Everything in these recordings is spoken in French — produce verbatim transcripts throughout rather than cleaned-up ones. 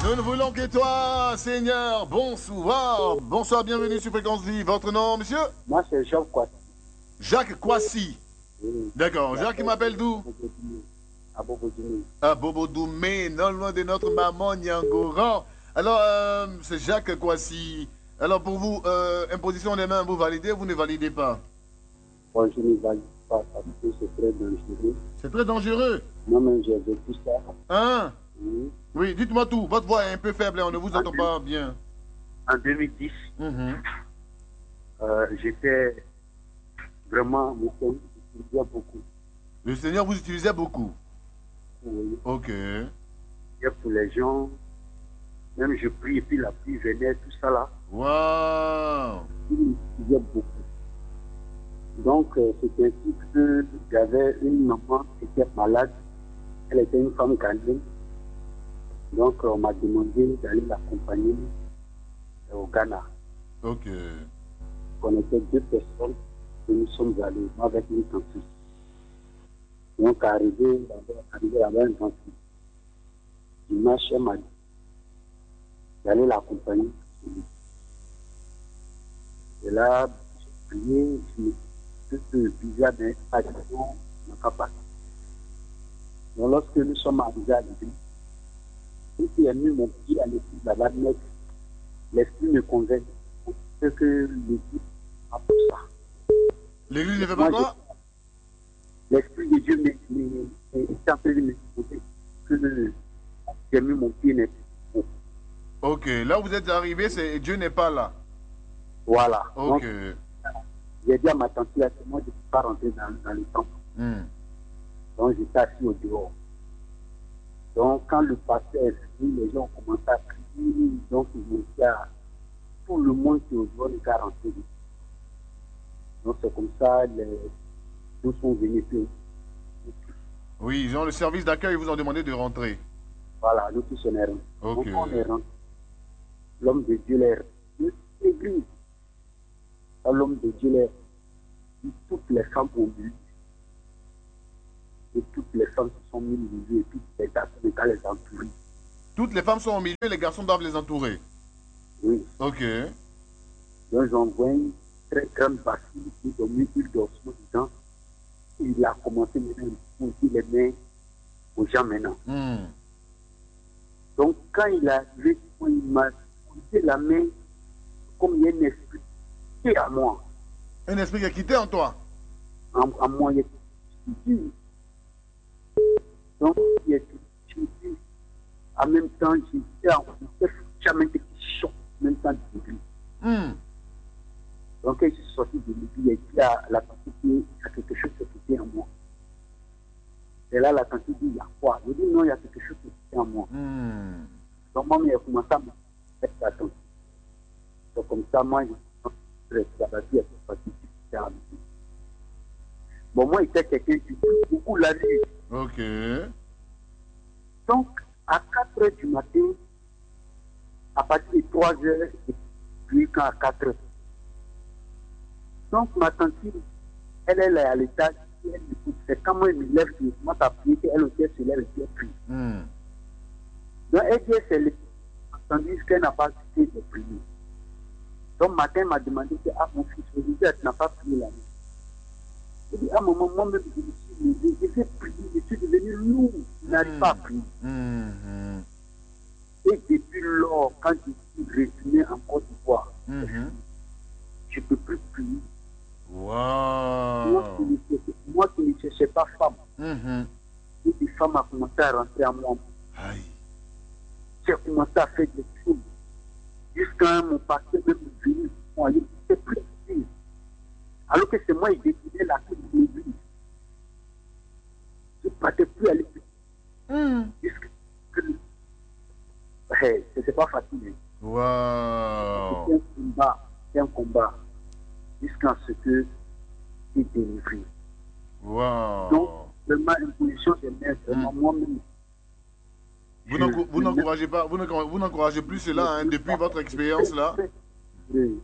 Nous ne voulons que toi, Seigneur. Bonsoir. Bonsoir, bienvenue sur Fréquence Vie. Votre nom, monsieur? Moi, c'est Jacques Kwasi. Jacques Kwasi. Oui. D'accord. Jacques, il m'appelle d'où? À Bobo-Doumé. À Bobo-Doumé, non loin de notre maman Nyangoran. Alors, euh, c'est Jacques Kwasi. Alors, pour vous, euh, imposition des mains, vous validez ou vous ne validez pas? Bon, je ne valide pas parce que c'est très dangereux. C'est très dangereux. Moi-même, j'ai vécu ça. Hein? Oui. Oui, dites-moi tout. Votre voix est un peu faible et on ne vous entend pas bien. En deux mille dix, Mhm. euh, j'étais vraiment, mon Seigneur, j'utilisais beaucoup. Le Seigneur vous utilisait beaucoup. Oui. Ok. Et pour les gens, même je prie et puis la pluie venait, tout ça là. Waouh. Il m'utilisait beaucoup. Donc, euh, c'était ainsi que j'avais une maman qui était malade. Elle était une femme ghanéenne. Donc, euh, on m'a demandé d'aller l'accompagner euh, au Ghana. Ok. On était deux personnes et nous sommes allés, moi avec une tante. Donc, arrivé là-bas, arrivé là-bas, une tante. Dimanche, elle m'a dit d'aller l'accompagner. Et là, j'ai prié, je me suis dit, bizarre, mais pas de temps, on n'a pas passé. Donc, lorsque nous sommes arrivés à l'église, il a mis mon pied à l'église là-bas, l'esprit me convainc ce que l'église a pour ça. L'église ne fait pas quoi? L'esprit de Dieu est en train de me convaincre que j'ai mis mon pied net. Ok, là où vous êtes arrivé, c'est Dieu n'est pas là. Voilà. Ok. J'ai dit à ma tante, là, moi, je ne peux pas rentrer dans, dans le temple. Mm. Donc, j'étais assis au dehors. Donc, quand le pasteur est venu, les gens ont commencé à crier. Donc, ils ont dit à tout le monde qui est au dehors de quarante-deux. Donc, c'est comme ça, les, nous sont venus. Puis, Oui, ils ont le service d'accueil, ils vous ont demandé de rentrer. voilà, nous tous on est rentrés. Ok. Donc, on est rentrés. L'homme de Dieu l'est. L'église. L'homme de Dieu l'est. Toutes les femmes ont bu. Et toutes les femmes se sont mises au milieu et puis les garçons les entourer. Toutes les femmes sont au milieu et les garçons doivent les entourer. Oui. Ok. Donc, ils ont envoyé une très grande bassine, ils ont mis une d'ossements dedans. Il a commencé maintenant à poser les mains aux gens maintenant. Mm. Donc, quand il a arrivé, il m'a posé la main comme il y a un esprit qui est à moi. Un esprit qui a quitté en toi. En, en moi, il y a tout. Donc, il y a tout. En même temps, j'étais en jamais des chocs, en même temps de l'église. Mm. Donc, quand je suis sorti de l'église, et puis à la tante dit, il y a quelque chose qui était en moi. Et là, la tante dit, il y a quoi? Je dis, non, il y a quelque chose qui était en moi. Mm. Donc, moi, il a commencé à me mettre la tante. Donc, comme ça, moi, je suis la vie, elle est partie. Bon, moi, il était quelqu'un qui prie beaucoup la nuit. Ok. Donc, à quatre heures du matin, à partir de trois heures, puis quand à quatre heures. Donc, ma tante, elle, elle est à l'étage, elle écoute. C'est quand moi, je me lève, je commence à prier, elle aussi, elle se lève et elle prie. Mm. Donc, elle dit, c'est le tandis qu'elle n'a pas cessé de prier. Donc, matin, elle m'a demandé, ah, mon fils, je dis, tu n'as pas prié la nuit. Je dis, ah, maman, moi-même, je me suis levé, je vais prier, je suis devenu lourd, je n'arrive pas à prier. Mm. Mm. Et depuis lors, quand je suis retourné en Côte d'Ivoire, Mm-hmm. je ne peux plus prier. Wow. Moi qui ne cherchais, moi qui ne cherchais pas femme, Mm-hmm. et des femmes ont commencé à rentrer en moi. Aïe. J'ai commencé à faire des choses. Jusqu'à mon pasteur même venu, moi, il était plus difficile. Alors que c'est moi qui décidais la clé de l'église. Je ne partais plus à l'église. Mm. Jusqu'à ce que. Hey, c'était pas facile. Wow. C'était un combat. C'était un combat. Jusqu'à ce que il délivré. Wow. Donc, vraiment, une position de maître, vraiment, Mm. moi-même. Vous n'enco- vous n'encouragez pas, vous n'encouragez vous n'encouragez plus cela hein, depuis votre expérience là. Oui.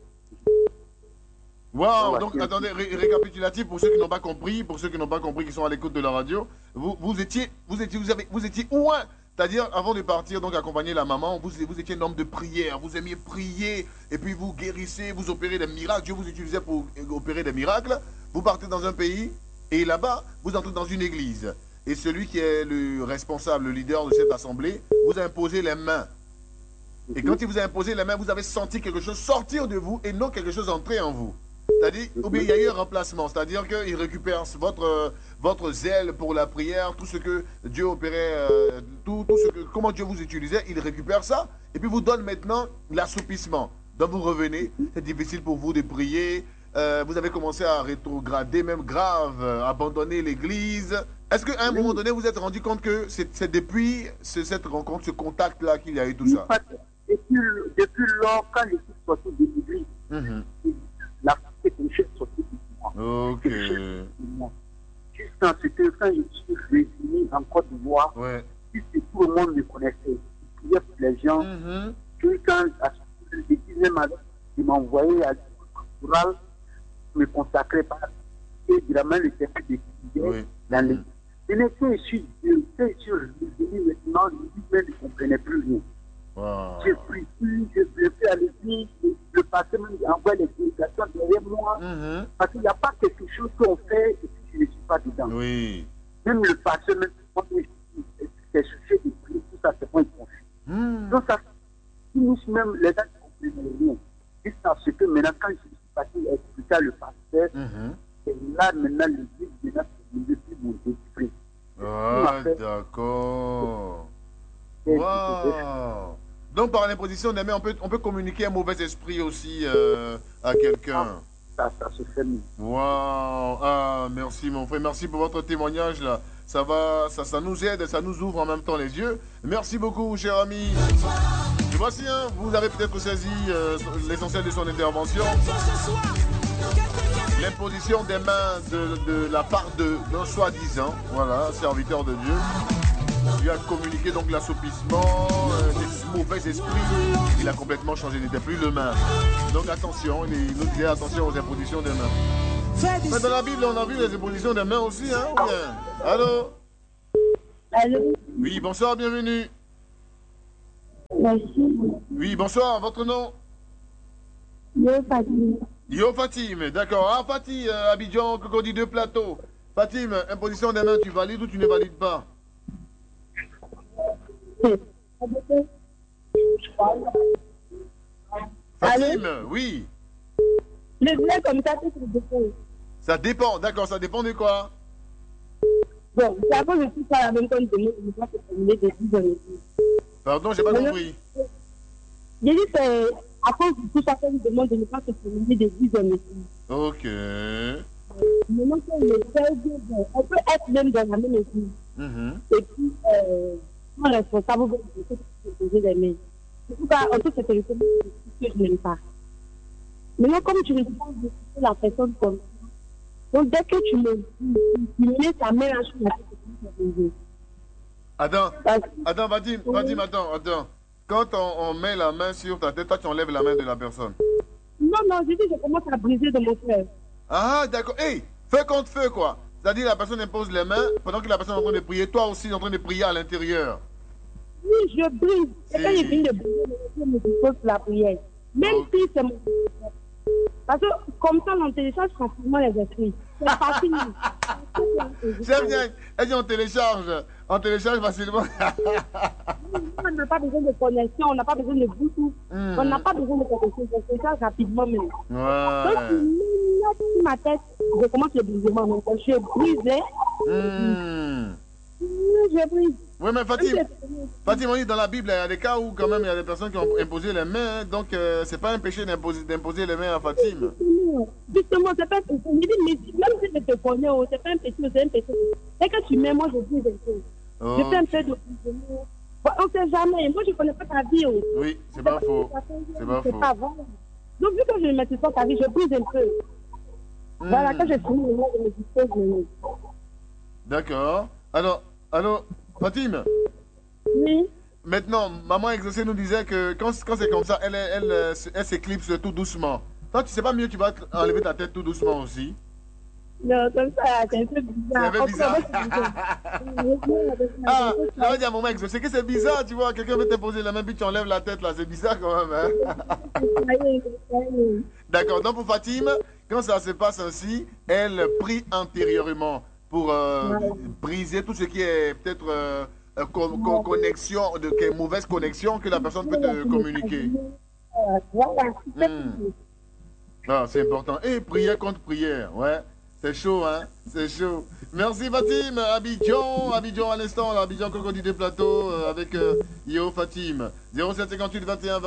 Waouh. Donc attendez, ré- récapitulatif pour ceux qui n'ont pas compris, pour ceux qui n'ont pas compris, qui sont à l'écoute de la radio. Vous, vous étiez, vous étiez, vous avez, vous étiez où hein, C'est-à-dire, avant de partir, donc accompagner la maman, vous, vous étiez un homme de prière, vous aimiez prier, et puis vous guérissez, vous opérez des miracles, Dieu vous utilisait pour opérer des miracles. Vous partez dans un pays, et là-bas, vous entrez dans une église. Et celui qui est le responsable, le leader de cette assemblée, vous a imposé les mains. Et quand il vous a imposé les mains, vous avez senti quelque chose sortir de vous, et non quelque chose entrer en vous. C'est-à-dire, ou bien il y a eu un remplacement, c'est-à-dire qu'il récupère votre, votre zèle pour la prière, tout ce que Dieu opérait, euh, tout, tout ce que, comment Dieu vous utilisait, il récupère ça, et puis vous donne maintenant l'assoupissement. Donc vous revenez, c'est difficile pour vous de prier, euh, vous avez commencé à rétrograder, même grave, euh, abandonner l'église. Est-ce qu'à un moment donné, vous vous êtes rendu compte que c'est depuis cette rencontre, ce contact-là qu'il y a eu tout ça? Depuis, depuis lors, quand je suis sorti de l'église, mm-hmm. La quelque chose sorti de moi. Ok. Jusqu'à ce que quand je suis revenu en Côte d'Ivoire, ouais. Puisque tout le monde me connaissait, je priais pour les gens. Mm-hmm. Puis quand je disais madame, je m'envoyais à l'oral, je me consacrais pas. Et vraiment, le terrain de prière dans l'église. Je n'étais sur Dieu, j'étais sur l'église maintenant, je ne comprenais plus rien. Wow. Je prie plus, je prie plus à l'église, le pasteur envoie les délégations derrière moi, mm-hmm. parce qu'il n'y a pas quelque chose qu'on fait et puis je ne suis pas dedans. Oui. Même le pasteur, même quand c'est sujet de prier, tout ça, c'est pas confus. Mm. Donc ça finit même les gens qui comprennent rien. Jusqu'à ce que maintenant, quand je suis passé à expliquer le pasteur, mm-hmm. et là maintenant, l'église, maintenant, c'est depuis mon esprit. Ah, d'accord. Wow. Donc par l'imposition des mains, on peut, on peut communiquer un mauvais esprit aussi euh, à quelqu'un. Ça, ça se fait mieux. Wow. Ah, merci mon frère, merci pour votre témoignage là. Ça va, ça, ça nous aide, ça nous ouvre en même temps les yeux. Merci beaucoup, cher ami. Voici, hein, vous avez peut-être saisi euh, l'essentiel de son intervention. L'imposition des mains de, de la part d'un soi-disant, voilà, serviteur de Dieu. Il a communiqué donc l'assoupissement euh, des mauvais esprits. Il a complètement changé, il n'était plus le main. Donc attention, il nous disait attention aux impositions des mains. Mais dans la Bible, on a vu les impositions des mains aussi, hein? Bien. Allô? Allô? Oui, bonsoir, bienvenue. Merci. Oui, bonsoir, votre nom? Yo Fatim. Yo Fatim, d'accord. Ah, Fatim, euh, Abidjan, Cocody de Plateau. Fatim, imposition des mains, tu valides ou tu ne valides pas? Fatim, oui. Le vrai comme ça, c'est dépend. Ça dépend, d'accord, ça dépend de quoi? Bon, c'est à cause de tout ça, la même temps de nous, je dois te formuler des dix ans. Pardon, j'ai pas Maintenant, compris. J'ai dit c'est à cause de tout ça qu'on nous demande de ne pas se formuler des dix ans. Ok. Maintenant, quand on est très bien, on peut être même dans la même église. Mm-hmm. Et puis, euh, on est responsable de poser les mains. En tout cas, en toute sécurité, c'est ce que je n'aime pas. Maintenant, comme tu ne peux pas discuter la personne comme ça, donc dès que tu me tu mets ta main là sur la tête, Attends, attends, Vadim, Vadim, attends, attends. Quand on, on met la main sur ta tête, toi tu enlèves la main de la personne. Non, non, je dis je commence à briser de mon frère. Ah, d'accord. Hey, feu contre feu, quoi. C'est-à-dire la personne impose les mains pendant que la personne est en train de prier. Toi aussi, en train de prier à l'intérieur. Oui, je brise. Et quand il finit de briser, je me dépose la prière. Même oh. si c'est mon... Parce que comme ça, on télécharge facilement les esprits. C'est facile. C'est bien. Elle dit on télécharge. On télécharge facilement. On n'a pas besoin de connexion, on n'a pas besoin de Bluetooth. Mm. On n'a pas besoin de connexion. On télécharge rapidement même. Ouais. Donc, sur ma tête, je commence le brisement. Donc, je suis brisée. Mm. Je brise. Oui, mais Fatim, Fatim, on dit dans la Bible, il y a des cas où quand même il y a des personnes qui ont imposé les mains, hein, donc euh, c'est pas un péché d'imposer, d'imposer les mains à Fatim. Justement, c'est pas un péché. Même si je te connais, c'est pas un péché, c'est un péché. Dès que tu mets, moi je brise un peu. Oh. Je fais un peu de brisement. On ne sait jamais. Moi je ne connais pas ta vie. Oh. Oui, c'est pas, pas faux. C'est pas faux. Pas vrai. Donc vu que je ne maîtrise pas ta vie, je brise un peu. Mm. Voilà, quand je finis, moi je me dispose. D'accord. Alors, alors. Fatim. Oui. Maintenant, maman exaucée nous disait que quand, quand c'est comme ça, elle, elle, elle, elle s'éclipse tout doucement. Toi, tu sais pas mieux, tu vas enlever ta tête tout doucement aussi. Non, comme ça, c'est un peu bizarre. C'est un peu En bizarre. plus, Ah, j'avais dit à mon mec, je sais que c'est bizarre, tu vois, quelqu'un veut te poser la main, puis tu enlèves la tête, là, c'est bizarre quand même. Hein? D'accord, donc pour Fatim, quand ça se passe ainsi, elle prie intérieurement pour euh, briser tout ce qui est peut-être euh, euh, co- co- connexion, de, que- mauvaise connexion que la personne peut te communiquer. Voilà, c'est Hmm. tout. Ah, c'est important. Et prière contre prière, ouais. C'est chaud, hein? C'est chaud. Merci Fatim, Abidjan, Abidjan à l'instant, là, Abidjan Cocody des Plateaux, euh, avec euh, Yo Fatim. zéro sept cinquante-huit vingt et un